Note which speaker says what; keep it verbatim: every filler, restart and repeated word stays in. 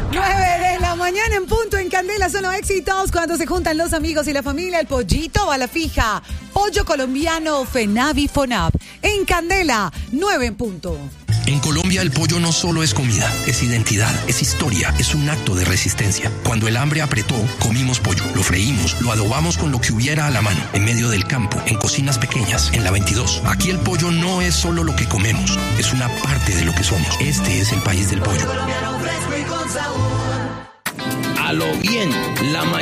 Speaker 1: nueve de la mañana en punto en Candela, son los éxitos cuando se juntan los amigos y la familia. El pollito a la fija. Pollo colombiano Fenavi Fonab. En Candela, nueve en punto.
Speaker 2: En Colombia el pollo no solo es comida, es identidad, es historia, es un acto de resistencia. Cuando el hambre apretó, comimos pollo, lo freímos, lo adobamos con lo que hubiera a la mano, en medio del campo, en cocinas pequeñas, en la veintidós. Aquí el pollo no es solo lo que comemos, es una parte de lo que somos. Este es el país del pollo.
Speaker 3: A lo bien, la